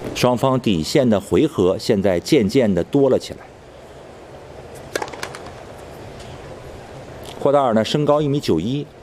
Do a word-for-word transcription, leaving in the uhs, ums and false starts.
双方底线的回合现在渐渐的多了起来。霍达尔呢，身高一米九一，